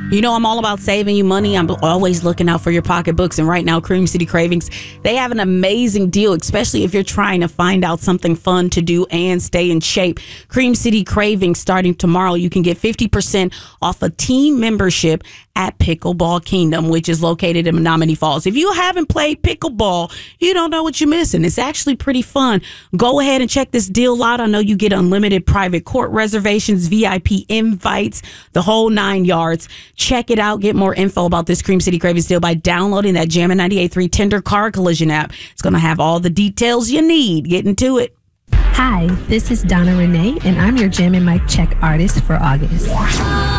You know, I'm all about saving you money. I'm always looking out for your pocketbooks. And right now, Cream City Cravings, they have an amazing deal, especially if you're trying to find out something fun to do and stay in shape. Cream City Cravings, starting tomorrow, you can get 50% off a team membership at Pickleball Kingdom, which is located in Menominee Falls. If you haven't played pickleball, you don't know what you're missing. It's actually pretty fun. Go ahead and check this deal out. I know you get unlimited private court reservations, VIP invites, the whole 9 yards. Check it out. Get more info about this Cream City Cravings deal by downloading that Jammin' 98.3 Tender Car Collision app. It's going to have all the details you need. Get into it. Hi, this is Donna Renee, and I'm your Jammin' Mic Check artist for August.